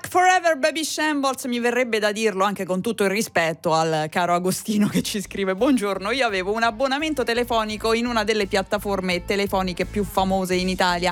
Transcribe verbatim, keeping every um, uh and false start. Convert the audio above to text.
Forever Baby Shambles, mi verrebbe da dirlo anche con tutto il rispetto al caro Agostino che ci scrive: buongiorno, io avevo un abbonamento telefonico in una delle piattaforme telefoniche più famose in Italia